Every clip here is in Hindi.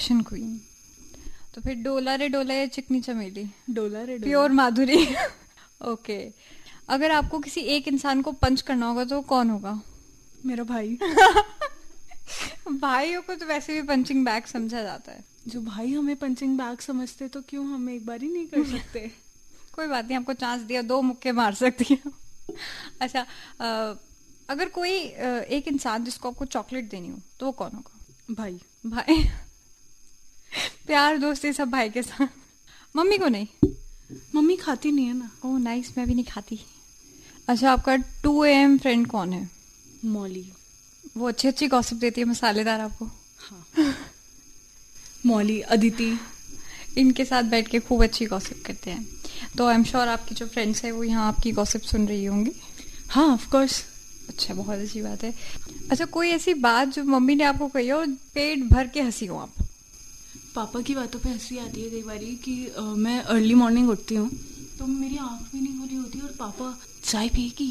Fashion queen. तो फिर डोला रे डोला या चिकनी चमेली? डोला रे डोला। प्योर माधुरी। ओके। अगर आपको किसी एक इंसान को पंच करना होगा तो कौन होगा? मेरा भाई। भाइयों को तो वैसे भी पंचिंग बैग समझा जाता है। जो भाई हमें पंचिंग बैग समझते तो क्यों हम एक बार ही नहीं कर सकते? कोई बात नहीं, आपको चांस दिया, 2 मुक्के मार सकती हो। अच्छा, अगर कोई एक इंसान जिसको आपको चॉकलेट देनी हो तो वो कौन होगा? भाई। भाई। प्यार दोस्ती सब भाई के साथ। मम्मी को नहीं? मम्मी खाती नहीं है ना। ओह नाइस, मैं भी नहीं खाती। अच्छा, आपका 2 AM फ्रेंड कौन है? मौली। वो अच्छी अच्छी गॉसिप देती है, मसालेदार आपको? हाँ। मौली, अदिति, इनके साथ बैठ के खूब अच्छी गॉसिप करते हैं। तो आई एम श्योर आपकी जो फ्रेंड्स है वो यहाँ आपकी गॉसिप सुन रही होंगी। हाँ ऑफ कोर्स। अच्छा, बहुत अच्छी बात है। अच्छा, कोई ऐसी बात जो मम्मी ने आपको कही हो पेट भर के हंसी हो आप? पापा की बातों पे हंसी आती है कई बारी कि मैं अर्ली मॉर्निंग उठती हूँ तो मेरी आँख भी नहीं खुली होती और पापा चाय पिएगी।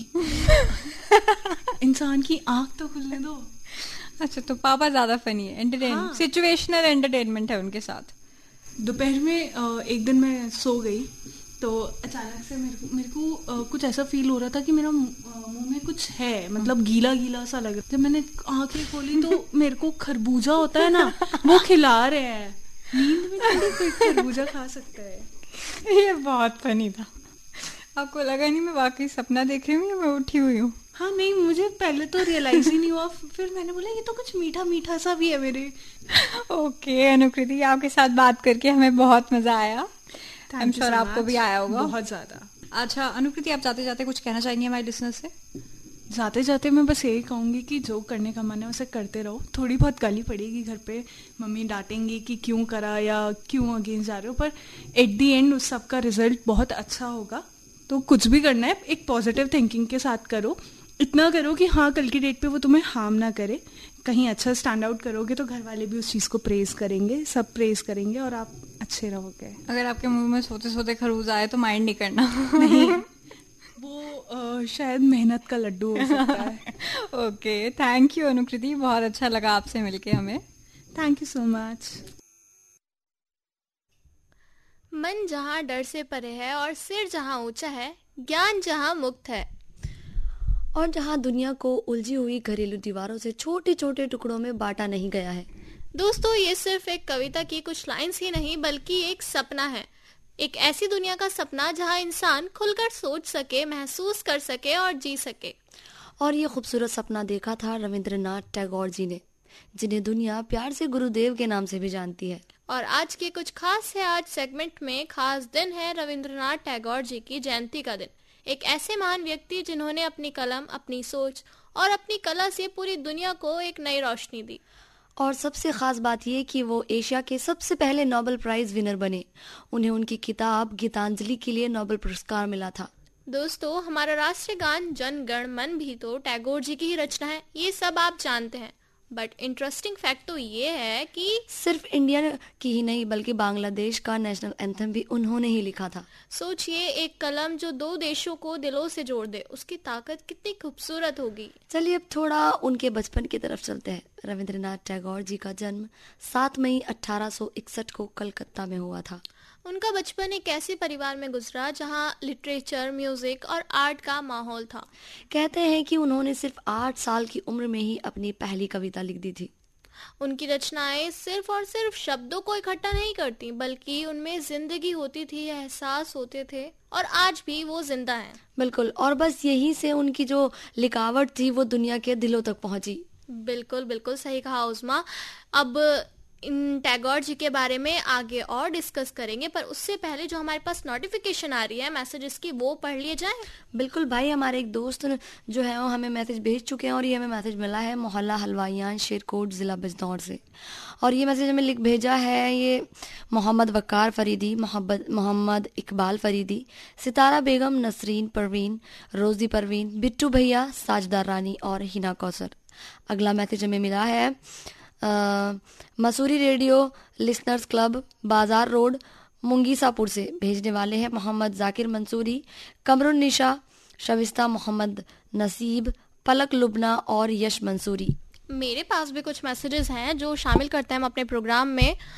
इंसान की आँख तो खुलने दो। अच्छा, तो पापा ज्यादा फनी है, एंटरटेन, हाँ। सिचुएशनल एंटरटेनमेंट है उनके साथ। दोपहर में एक दिन मैं सो गई तो अचानक से मेरे को कुछ ऐसा फील हो रहा था कि मेरा मुंह में कुछ है, मतलब गीला गीला सा लग रहा। जब मैंने आंखें खोली तो मेरे को खरबूजा होता है ना, वो खिला रहे हैं। नींद में थोड़ी कोई खरबूजा खा सकता है। ये बहुत फनी था। आपको लगा नहीं मैं वाकई सपना देख रही हूँ या मैं उठी हुई हूँ? हाँ नहीं, मुझे पहले तो रियलाइज ही नहीं हुआ, फिर मैंने बोला ये तो कुछ मीठा मीठा सा भी है मेरे। ओके अनुकृति, आपके साथ बात करके हमें बहुत मजा आया। आई एम श्योर आपको भी आया होगा बहुत ज्यादा। अच्छा अनुकृति, आप जाते जाते कुछ कहना चाहेंगे हमारे लिसनर से? जाते जाते मैं बस यही कहूँगी कि जो करने का मन है उसे करते रहो। थोड़ी बहुत गाली पड़ेगी घर पे, मम्मी डांटेंगी कि क्यों करा या क्यों अगेंस्ट जा रहे हो, पर एट दी एंड उस सब का रिजल्ट बहुत अच्छा होगा। तो कुछ भी करना है एक पॉजिटिव थिंकिंग के साथ करो। इतना करो कि हाँ कल की डेट पे वो तुम्हें हार्म ना करे। कहीं अच्छा स्टैंड आउट करोगे तो घर वाले भी उस चीज़ को प्रेज करेंगे, सब प्रेज करेंगे और आप अच्छे रहोगे। अगर आपके मुंह में सोते सोते खरबूजा आए तो माइंड नहीं करना। नहीं, वो शायद मेहनत का लड्डू हो सकता है। ओके, थैंक यू अनुकृति, बहुत अच्छा लगा आपसे मिलके हमें। Thank you so much. मन जहाँ डर से परे है और सिर जहाँ ऊंचा है, ज्ञान जहाँ मुक्त है, और जहाँ दुनिया को उलझी हुई घरेलू दीवारों से छोटे छोटे टुकड़ों में बांटा नहीं गया है। दोस्तों, ये सिर्फ एक कविता की कुछ लाइंस ही नहीं बल्कि एक सपना है। एक ऐसी दुनिया का सपना जहाँ इंसान खुलकर सोच सके, महसूस कर सके और जी सके। और ये खूबसूरत सपना देखा था रविंद्रनाथ टैगोर जी ने, जिन्हें दुनिया प्यार से गुरुदेव के नाम से भी जानती है। और आज के कुछ खास है, आज सेगमेंट में खास दिन है रविंद्रनाथ टैगोर जी की जयंती का दिन। एक ऐसे महान व्यक्ति जिन्होंने अपनी कलम, अपनी सोच और अपनी कला से पूरी दुनिया को एक नई रोशनी दी। और सबसे खास बात यह कि वो एशिया के सबसे पहले नोबेल प्राइज विनर बने। उन्हें उनकी किताब गीतांजलि के लिए नोबेल पुरस्कार मिला था। दोस्तों, हमारा राष्ट्रीय गान जन गण मन भी तो टैगोर जी की ही रचना है, ये सब आप जानते हैं। बट इंटरेस्टिंग फैक्ट तो ये है कि सिर्फ इंडिया की ही नहीं बल्कि बांग्लादेश का नेशनल एंथम भी उन्होंने ही लिखा था। सोचिए, एक कलम जो 2 देशों को दिलों से जोड़ दे, उसकी ताकत कितनी खूबसूरत होगी। चलिए अब थोड़ा उनके बचपन की तरफ चलते हैं। रविंद्रनाथ टैगोर जी का जन्म 7 मई 1861 को कलकत्ता में हुआ था। उनका बचपन एक ऐसे परिवार में गुजरा जहां लिटरेचर, म्यूजिक और आर्ट का माहौल था। कहते हैं कि उन्होंने सिर्फ 8 साल की उम्र में ही अपनी पहली कविता लिख दी थी। उनकी रचनाएं सिर्फ और सिर्फ शब्दों को इकट्ठा नहीं करती बल्कि उनमें जिंदगी होती थी, एहसास होते थे और आज भी वो जिंदा हैं। बिल्कुल, और बस यहीं से उनकी जो लिखावट थी वो दुनिया के दिलों तक पहुंची। बिल्कुल बिल्कुल सही कहा उस्मा। अब इन टैगोर जी के बारे में आगे और डिस्कस करेंगे, पर उससे पहले जो हमारे पास नोटिफिकेशन आ रही है मैसेजेस की, वो पढ़ लिए जाएं। बिल्कुल भाई, हमारे एक दोस्त जो है वो हमें मैसेज भेज चुके हैं और ये हमें मैसेज मिला है मोहल्ला हलवाइयान, शेरकोट, जिला बिजनौर से। और ये मैसेज हमें लिख भेजा है ये मोहम्मद वकार फरीदी, मोहम्मद इकबाल फरीदी, सितारा बेगम, नसरीन परवीन, रोजी परवीन, बिट्टू भैया, साजदा रानी और हिना कौसर। अगला मैसेज हमें मिला है मसूरी रेडियो लिसनर्स क्लब, बाजार रोड, मुंगीसापुर से। भेजने वाले हैं मोहम्मद जाकिर मंसूरी, कमरुन निशा, शविस्ता मोहम्मद नसीब, पलक लुबना और यश मंसूरी। मेरे पास भी कुछ मैसेजेस हैं जो शामिल करते हैं हम अपने प्रोग्राम में।